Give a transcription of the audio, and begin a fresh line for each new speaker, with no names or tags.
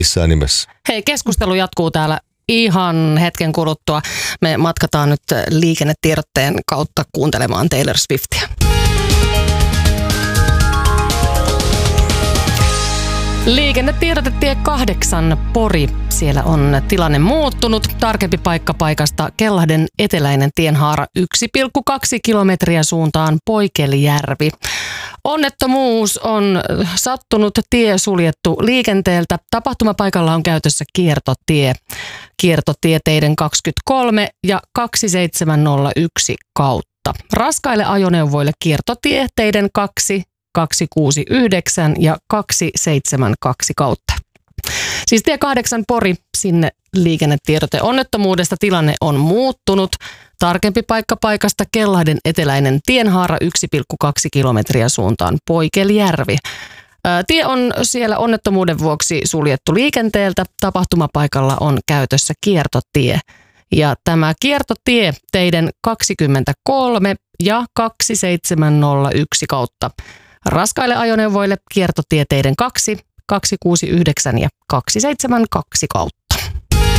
missään nimessä.
Hei, keskustelu jatkuu täällä ihan hetken kuluttua. Me matkataan nyt liikennetiedotteen kautta kuuntelemaan Taylor Swiftia. Liikennetiedote tie 8 Pori. Siellä on tilanne muuttunut. Tarkempi paikka paikasta Kellahden eteläinen tienhaara 1,2 kilometriä suuntaan Poikelijärvi. Onnettomuus on sattunut, tie suljettu liikenteeltä. Tapahtumapaikalla on käytössä kiertotie. Kiertotieteiden 23 ja 2701 kautta. Raskaille ajoneuvoille kiertotieteiden 2, 269 ja 272 kautta. Siis tie 8 Pori, sinne liikennetiedote onnettomuudesta. Tilanne on muuttunut. Tarkempi paikka paikasta Kellahden eteläinen tienhaara 1,2 kilometriä suuntaan Poikelijärvi. Tie on siellä onnettomuuden vuoksi suljettu liikenteeltä. Tapahtumapaikalla on käytössä kiertotie. Ja tämä kiertotie teiden 23 ja 2701 kautta. Raskaille ajoneuvoille kiertotieteiden 2, 269 ja 272 kautta.